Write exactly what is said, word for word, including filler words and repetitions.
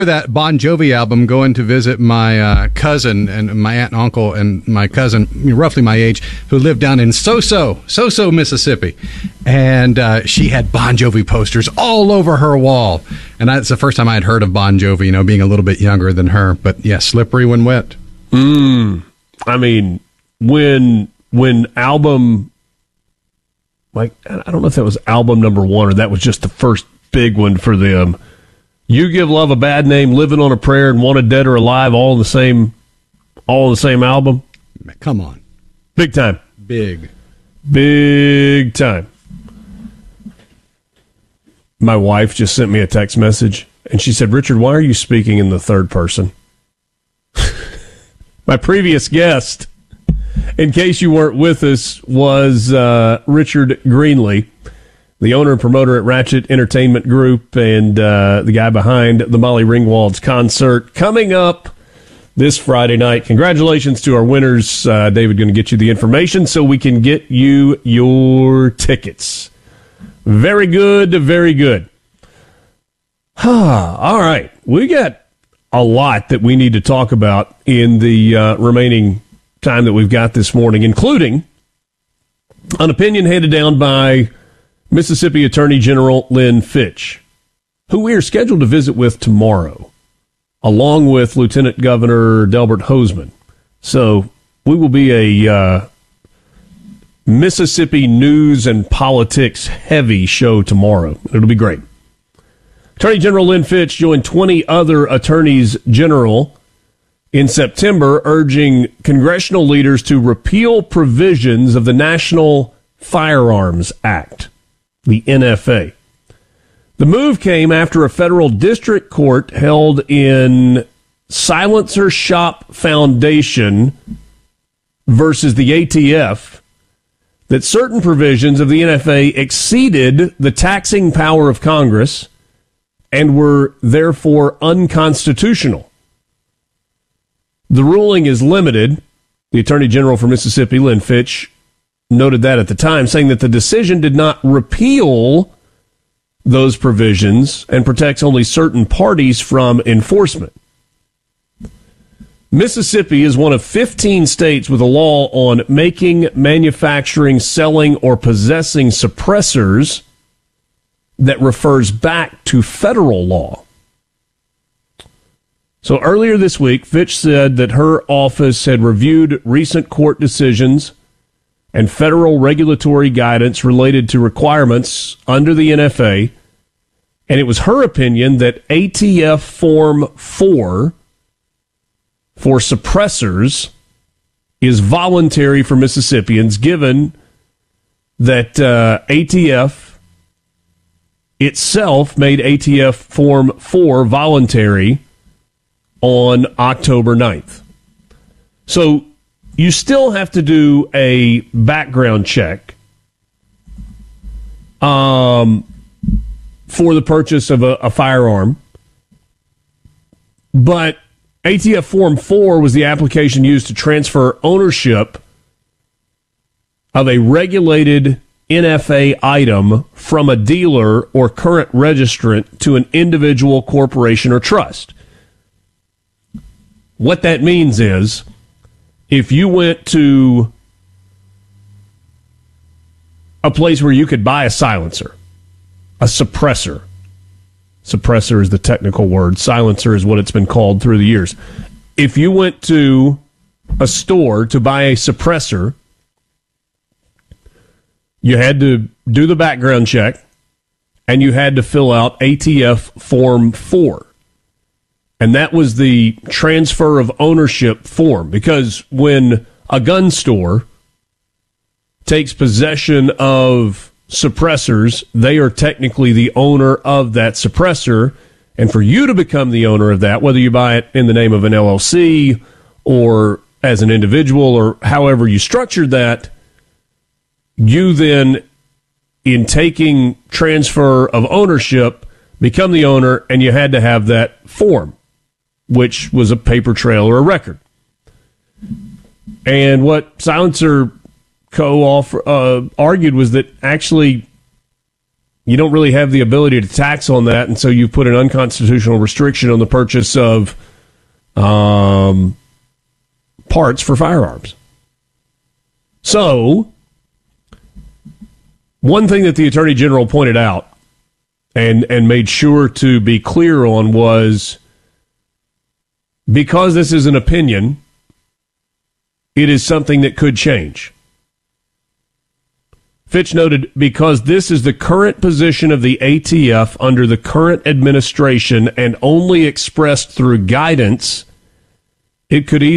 that Bon Jovi album, going to visit my uh, cousin and my aunt and uncle and my cousin, roughly my age, who lived down in Soso, Soso, Mississippi. And uh, she had Bon Jovi posters all over her wall. And that's the first time I had heard of Bon Jovi, you know, being a little bit younger than her. But yeah, Slippery When Wet. Mm, I mean, when when album, like, I don't know if that was album number one or that was just the first big one for them. You Give Love a Bad Name, Living on a Prayer, and Wanted Dead or Alive, all in the same, all in the same album. Come on, big time, big, big time. My wife just sent me a text message, and she said, "Richard, why are you speaking in the third person?" My previous guest, in case you weren't with us, was uh, Richard Greenlee, the owner and promoter at Ratchet Entertainment Group, and uh, the guy behind the Molly Ringwald's concert coming up this Friday night. Congratulations to our winners. Uh, David going to get you the information so we can get you your tickets. Very good, very good. All right, we got a lot that we need to talk about in the uh, remaining time that we've got this morning, including an opinion handed down by Mississippi Attorney General Lynn Fitch, who we are scheduled to visit with tomorrow, along with Lieutenant Governor Delbert Hosemann. So we will be a uh, Mississippi news and politics heavy show tomorrow. It'll be great. Attorney General Lynn Fitch joined twenty other attorneys general in September, urging congressional leaders to repeal provisions of the National Firearms Act, the N F A. The move came after a federal district court held in Silencer Shop Foundation versus the A T F that certain provisions of the N F A exceeded the taxing power of Congress and were therefore unconstitutional. The ruling is limited. The Attorney General for Mississippi, Lynn Fitch, noted that at the time, saying that the decision did not repeal those provisions and protects only certain parties from enforcement. Mississippi is one of fifteen states with a law on making, manufacturing, selling, or possessing suppressors that refers back to federal law. So earlier this week, Fitch said that her office had reviewed recent court decisions and federal regulatory guidance related to requirements under the N F A, and it was her opinion that A T F Form four for suppressors is voluntary for Mississippians, given that uh, A T F itself made A T F Form four voluntary on October ninth. So you still have to do a background check um, for the purchase of a, a firearm. But A T F Form four was the application used to transfer ownership of a regulated N F A item from a dealer or current registrant to an individual, corporation, or trust. What that means is, if you went to a place where you could buy a silencer, a suppressor, suppressor is the technical word, silencer is what it's been called through the years. If you went to a store to buy a suppressor, you had to do the background check, and you had to fill out A T F Form four. And that was the transfer of ownership form, because when a gun store takes possession of suppressors, they are technically the owner of that suppressor. And for you to become the owner of that, whether you buy it in the name of an L L C or as an individual or however you structured that, you then, in taking transfer of ownership, become the owner, and you had to have that form, which was a paper trail or a record. And what Silencer Co. uh, argued was that actually you don't really have the ability to tax on that, and so you've put an unconstitutional restriction on the purchase of um, parts for firearms. So, one thing that the Attorney General pointed out and, and made sure to be clear on was, because this is an opinion, it is something that could change. Fitch noted, because this is the current position of the A T F under the current administration and only expressed through guidance, it could easily